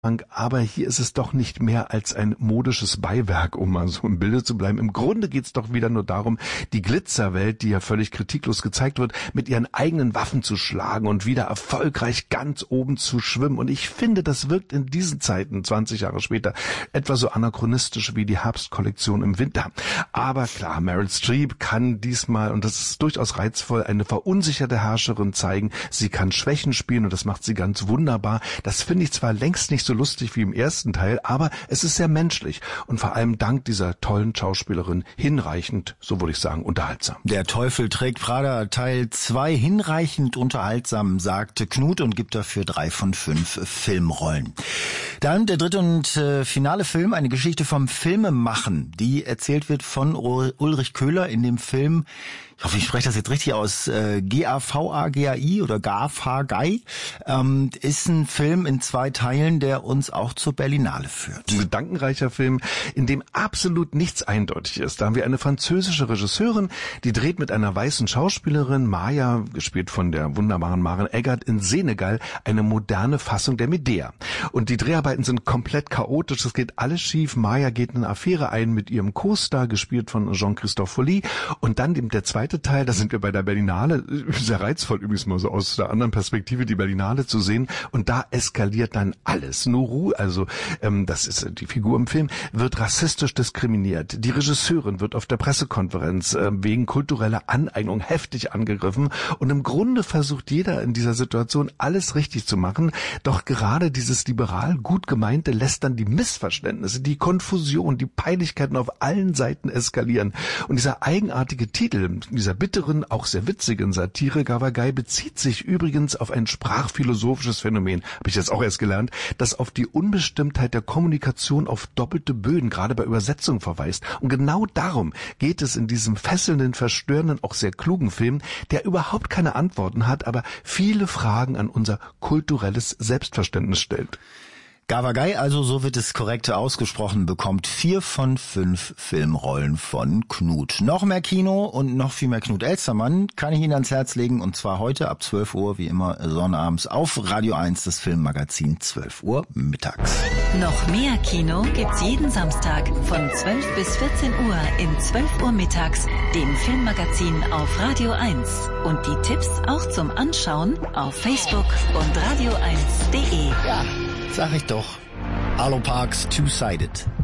aber hier ist es doch nicht mehr als ein modisches Beiwerk, um mal so im Bilde zu bleiben. Im Grunde geht es doch wieder nur darum, die Glitzerwelt, die ja völlig kritiklos gezeigt wird, mit ihren eigenen Waffen zu schlagen und wieder erfolgreich ganz oben zu schwimmen. Und ich finde, das wirkt in diesen Zeiten, 20 Jahre später, etwa so anachronistisch wie die Herbstkollektion im Winter. Aber klar, Meryl Streep kann diesmal, und das ist durchaus reizvoll, eine verunsicherte Herrscherin zeigen. Sie kann Schwächen spielen und das macht sie ganz wunderbar. Das finde ich zwar längst nicht so lustig wie im ersten Teil, aber es ist sehr menschlich und vor allem dank dieser tollen Schauspielerin hinreichend, so würde ich sagen, unterhaltsam. Der Teufel trägt Prada Teil 2, hinreichend unterhaltsam, sagte Knut und gibt dafür 3 von 5 Filmrollen. Dann der dritte und finale Film, eine Geschichte vom Filmemachen, die erzählt wird von Ulrich Köhler in dem Film, ich hoffe, ich spreche das jetzt richtig aus, G-A-V-A-G-A-I oder G-A-V-A-G-A-I, ist ein Film in 2 Teilen, der uns auch zur Berlinale führt. Ein gedankenreicher Film, in dem absolut nichts eindeutig ist. Da haben wir eine französische Regisseurin, die dreht mit einer weißen Schauspielerin, Maya, gespielt von der wunderbaren Maren Eggert, in Senegal eine moderne Fassung der Medea. Und die Dreharbeiten sind komplett chaotisch, es geht alles schief. Maya geht in eine Affäre ein mit ihrem Co-Star, gespielt von Jean-Christophe Folly. Und dann der zweite Teil, da sind wir bei der Berlinale, sehr reizvoll übrigens mal so aus der anderen Perspektive die Berlinale zu sehen, und da eskaliert dann alles. Nuru, also das ist die Figur im Film, wird rassistisch diskriminiert. Die Regisseurin wird auf der Pressekonferenz wegen kultureller Aneignung heftig angegriffen, und im Grunde versucht jeder in dieser Situation alles richtig zu machen, doch gerade dieses liberal gut gemeinte lässt dann die Missverständnisse, die Konfusion, die Peinlichkeiten auf allen Seiten eskalieren. Und dieser eigenartige Titel, dieser bitteren, auch sehr witzigen Satire Gavagai, bezieht sich übrigens auf ein sprachphilosophisches Phänomen, habe ich jetzt auch erst gelernt, das auf die Unbestimmtheit der Kommunikation auf doppelte Böden, gerade bei Übersetzung, verweist. Und genau darum geht es in diesem fesselnden, verstörenden, auch sehr klugen Film, der überhaupt keine Antworten hat, aber viele Fragen an unser kulturelles Selbstverständnis stellt. Gavagai, also so wird es korrekt ausgesprochen, bekommt 4 von 5 Filmrollen von Knut. Noch mehr Kino und noch viel mehr Knut Elstermann kann ich Ihnen ans Herz legen, und zwar heute ab 12 Uhr, wie immer sonnabends, auf Radio 1, das Filmmagazin, 12 Uhr mittags. Noch mehr Kino gibt's jeden Samstag von 12 bis 14 Uhr in 12 Uhr mittags, dem Filmmagazin auf Radio 1. Und die Tipps auch zum Anschauen auf Facebook und radio1.de. Ja, sag ich doch. Arlo Parks Two-Sided.